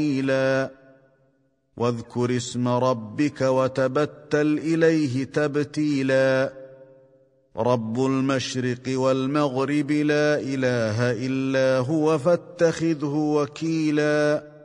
واذكر اسم ربك وتبتل إليه تبتيلا رب المشرق والمغرب لا إله إلا هو فاتخذه وكيلا